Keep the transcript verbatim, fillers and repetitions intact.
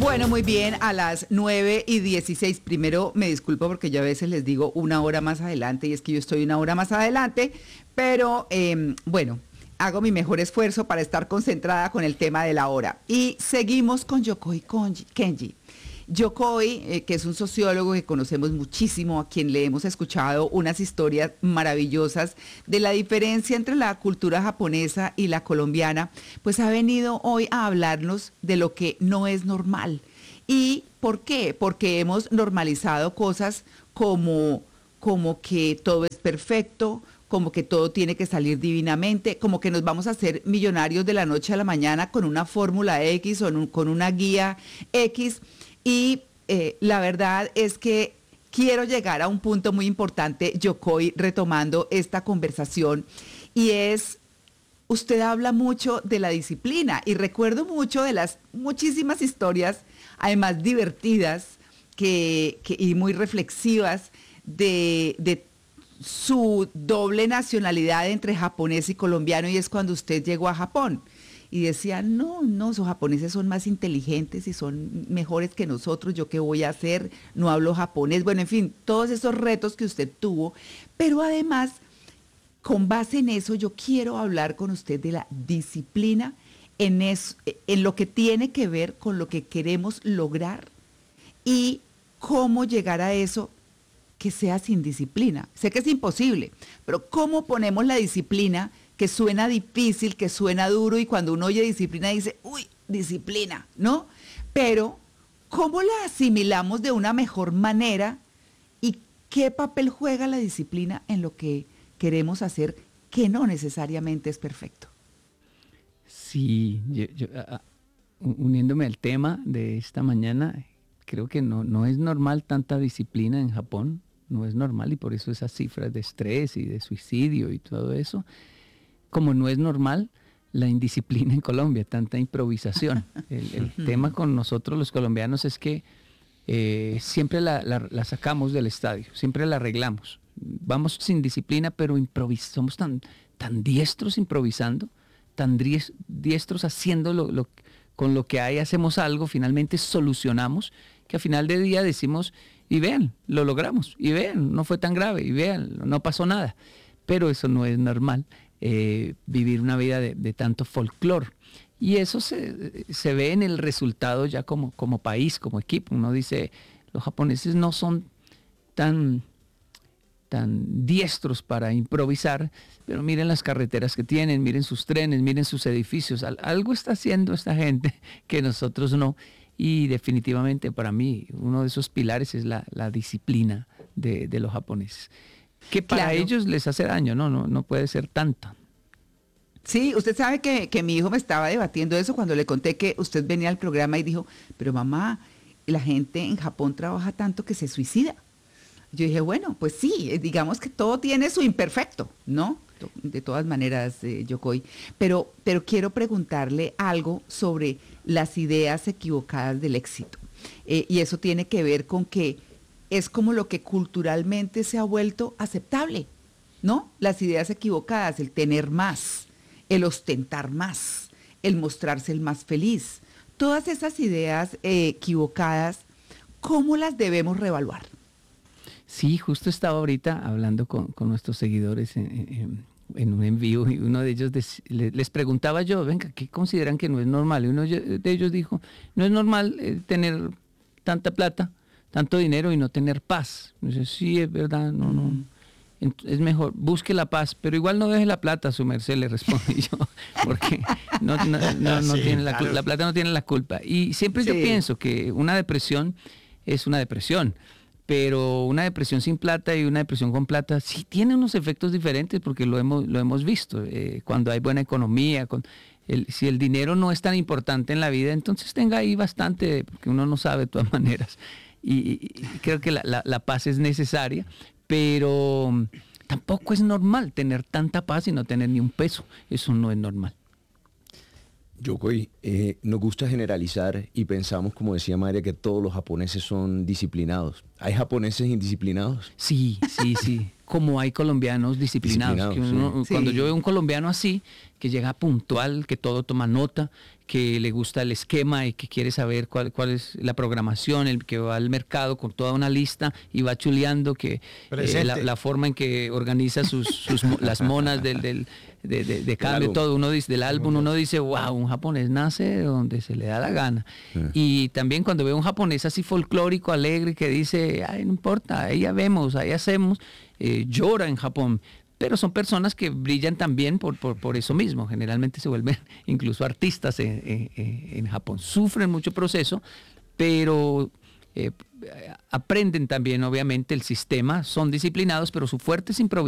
Bueno, muy bien, a las nueve y dieciséis. Primero me disculpo porque yo a veces les digo una hora más adelante y es que yo estoy una hora más adelante, pero eh, bueno, hago mi mejor esfuerzo para estar concentrada con el tema de la hora. Y seguimos con Yokoi Konji- Kenji. Yokoi, eh, que es un sociólogo que conocemos muchísimo, a quien le hemos escuchado unas historias maravillosas de la diferencia entre la cultura japonesa y la colombiana, pues ha venido hoy a hablarnos de lo que no es normal. ¿Y por qué? Porque hemos normalizado cosas como, como que todo es perfecto, como que todo tiene que salir divinamente, como que nos vamos a hacer millonarios de la noche a la mañana con una fórmula X o en un- con una guía X. Y eh, la verdad es que quiero llegar a un punto muy importante, Yokoi, retomando esta conversación, y es, usted habla mucho de la disciplina, y recuerdo mucho de las muchísimas historias, además divertidas que, que- y muy reflexivas, de, de su doble nacionalidad entre japonés y colombiano, y es cuando usted llegó a Japón. Y decía, no, no, esos japoneses son más inteligentes y son mejores que nosotros, ¿yo qué voy a hacer? No hablo japonés. Bueno, en fin, todos esos retos que usted tuvo. Pero además, con base en eso, yo quiero hablar con usted de la disciplina en, es- en lo que tiene que ver con lo que queremos lograr y cómo llegar a eso que sea sin disciplina. Sé que es imposible, pero ¿cómo ponemos la disciplina que suena difícil, que suena duro y cuando uno oye disciplina dice, uy, disciplina, ¿no? Pero ¿cómo la asimilamos de una mejor manera y qué papel juega la disciplina en lo que queremos hacer que no necesariamente es perfecto? Sí, yo, yo, a- a- u- uniéndome al tema de esta mañana, creo que no, no es normal tanta disciplina en Japón, no es normal y por eso esas cifras de estrés y de suicidio y todo eso, como no es normal la indisciplina en Colombia, tanta improvisación. El, el tema con nosotros los colombianos es que eh, siempre la, la- la sacamos del estadio, siempre la arreglamos. Vamos sin disciplina, pero improvis somos tan, tan diestros improvisando, tan dies- diestros haciendo lo, lo- con lo que hay, hacemos algo, finalmente solucionamos, que a final de día decimos, y vean, lo logramos, y vean, no fue tan grave, y vean, no pasó nada. Pero eso no es normal, eh, vivir una vida de, de tanto folclore. Y eso se, se ve en el resultado ya como, como país, como equipo. Uno dice, los japoneses no son tan, tan diestros para improvisar, pero miren las carreteras que tienen, miren sus trenes, miren sus edificios. Al- algo está haciendo esta gente que nosotros no. Y definitivamente para mí uno de esos pilares es la, la disciplina de, de los japoneses. Que para Claro. ellos les hace daño, no, no, no puede ser tanto. Sí, usted sabe que, que mi hijo me estaba debatiendo eso cuando le conté que usted venía al programa y dijo, pero mamá, la gente en Japón trabaja tanto que se suicida. Yo dije, bueno, pues sí, eh, digamos que todo tiene su imperfecto, ¿no? To- De todas maneras, eh, Yokoi. Pero, pero quiero preguntarle algo sobre las ideas equivocadas del éxito. Eh, y eso tiene que ver con que es como lo que culturalmente se ha vuelto aceptable, ¿no? Las ideas equivocadas, el tener más, el ostentar más, el mostrarse el más feliz. Todas esas ideas eh, equivocadas, ¿cómo las debemos reevaluar? Sí, justo estaba ahorita hablando con, con nuestros seguidores en, en- en un envío y uno de ellos dec- le- les preguntaba yo, venga, ¿qué consideran que no es normal? Y uno de ellos dijo, no es normal eh, tener tanta plata, tanto dinero y no tener paz. Y dice, sí, es verdad, no, no. Ent- Es mejor, busque la paz, pero igual no deje la plata, su merced, le respondí yo, porque no, no, no, no Sí, tiene la, cul- claro. la plata no tiene la culpa. Y siempre yo Sí. pienso que una depresión es una depresión, pero una depresión sin plata y una depresión con plata sí tiene unos efectos diferentes porque lo hemos, lo hemos visto. Eh, cuando hay buena economía, con el, si el dinero no es tan importante en la vida, entonces tenga ahí bastante, porque uno no sabe de todas maneras. Y, y- y creo que la, la- la paz es necesaria, pero mm, tampoco es normal tener tanta paz y no tener ni un peso. Eso no es normal. Yokoi, eh, nos gusta generalizar y pensamos, como decía María, que todos los japoneses son disciplinados. ¿Hay japoneses indisciplinados? Sí, sí, sí. Como hay colombianos disciplinados. Disciplinados, Que uno- sí. Cuando Sí. yo veo un colombiano así, que llega puntual, que todo toma nota, que le gusta el esquema y que quiere saber cuál, cuál es la programación, el que va al mercado con toda una lista y va chuleando que eh, la, la forma en que organiza sus, sus las monas del, del de, de, de cambio, todo. Uno dice, del álbum, uno dice, wow, un japonés nace donde se le da la gana. Sí. Y también cuando veo un japonés así folclórico, alegre, que dice, ay, no importa, ahí ya vemos, ahí hacemos, eh, llora en Japón. Pero son personas que brillan también por, por, por eso mismo. Generalmente se vuelven incluso artistas en, en, en Japón. Sufren mucho proceso, pero eh, aprenden también, obviamente, el sistema. Son disciplinados, pero su fuerte es improvisar.